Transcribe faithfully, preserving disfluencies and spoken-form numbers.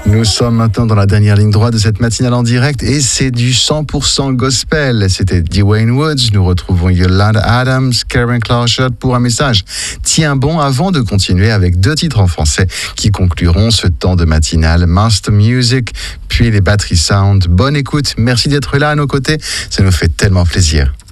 Nous sommes maintenant dans la dernière ligne droite de cette matinale en direct et c'est du cent pour cent gospel. C'était Dwayne Woods. Nous retrouvons Yolanda Adams, Karen Clauchert pour un message. Tiens bon avant de continuer avec deux titres en français qui concluront ce temps de matinale. Master Music, puis les Battery Sound. Bonne écoute. Merci d'être là à nos côtés. Ça nous fait tellement plaisir.